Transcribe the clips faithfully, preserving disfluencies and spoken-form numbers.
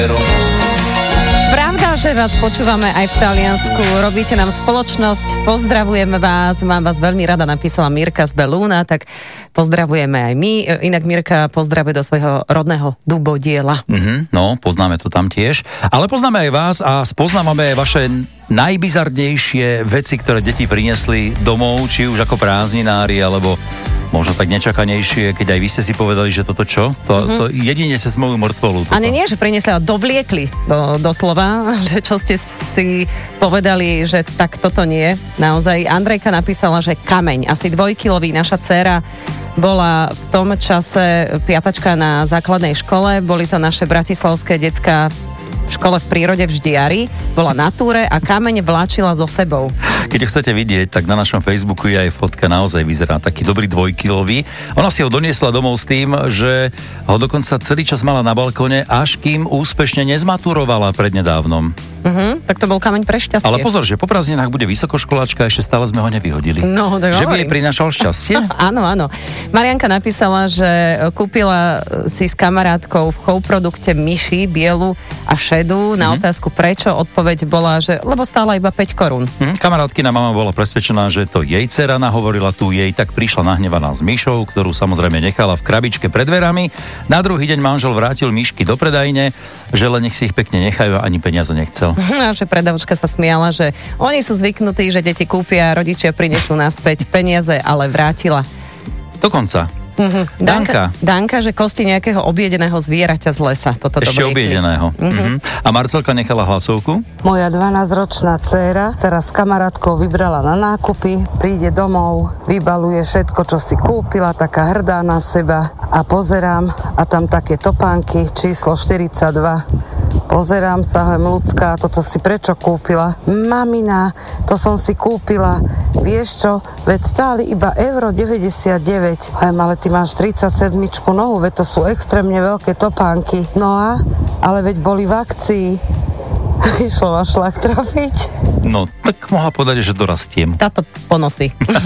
Pravda, že vás počúvame aj v Taliansku, robíte nám spoločnosť, pozdravujeme vás, mám vás veľmi rada, napísala Mirka z Belúna, tak pozdravujeme aj my. Inak Mirka pozdravuje do svojho rodného Dubodiela. Mm-hmm, no, poznáme to tam tiež, ale poznáme aj vás a spoznávame aj vaše najbizardnejšie veci, ktoré deti priniesli domov, či už ako prázdninári, alebo možno tak nečakanejšie, keď aj vy ste si povedali, že toto čo? To, mm-hmm. to jedine cez moju mŕtvolu. A nie, nie, že priniesli, ale dovliekli do, doslova, že čo ste si povedali, že tak toto nie. Naozaj Andrejka napísala, že kameň, asi dvojkilový, naša dcéra bola v tom čase piatačka na základnej škole, boli to naše bratislavské decká v škole v prírode v Ždiari, bola na túre a kameň vláčila so sebou. Keď ho chcete vidieť, tak na našom Facebooku je aj fotka, naozaj vyzerá taký dobrý dvojkilový. Ona si ho doniesla domov s tým, že ho dokonca celý čas mala na balkóne, až kým úspešne nezmaturovala prednedávnom. Uh-huh, tak to bol kameň pre šťastie. Ale pozor, že po prázdninách bude vysokoškoláčka, ešte stále sme ho nevyhodili. No, že by jej prinášal šťastie? Áno, áno. Marianka napísala, že kúpila si s kamarátkou v chouprodukte myši, bielu a šedú. Na mm. otázku prečo, odpoveď bola, že lebo stála iba päť korún. Mm, kamarátkina mama bola presvedčená, že to jej dcera nahovorila tu jej, tak prišla nahnevaná s myšou, ktorú samozrejme nechala v krabičke pred dverami. Na druhý deň manžel vrátil myšky do predajne, že len nech si ich pekne nechajú a ani peniaze nechcel. A že predavačka sa smiala, že oni sú zvyknutí, že deti kúpia, rodičia prinesú naspäť peniaze, ale vrátila. Dokonca. Uh-huh. Danka. Danka, že kosti nejakého objedeného zvieraťa z lesa. Toto Ešte objedeného. Uh-huh. Uh-huh. A Marcelka nechala hlasovku? Moja dvanásťročná dcéra sa raz s kamarátkou vybrala na nákupy, príde domov, vybaluje všetko, čo si kúpila, taká hrdá na seba a pozerám a tam také topánky, číslo štyridsaťdva. Pozerám sa, hojem, ľudská, toto si prečo kúpila? Mamina, to som si kúpila. Vieš čo, veď stáli iba euro deväťdesiatdeväť. Hojem, ale ty máš tridsaťsedmičku nohu, veď to sú extrémne veľké topánky. No a? Ale veď boli v akcii. Išlo ma šlak trafiť. No, tak mohla povedať, že dorastiem. Táto ponosy.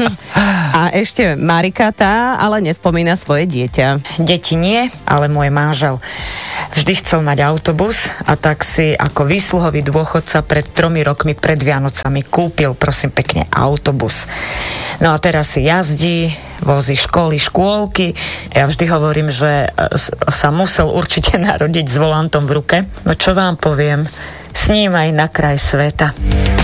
A ešte Marika, tá ale nespomína svoje dieťa. Deti nie, ale môj manžel vždy chcel mať autobus a tak si ako výsluhový dôchodca pred tromi rokmi pred Vianocami kúpil, prosím pekne, autobus. No a teraz si jazdí, vozí školy, škôlky. Ja vždy hovorím, že sa musel určite narodiť s volantom v ruke. No čo vám poviem, s ním aj na kraj sveta.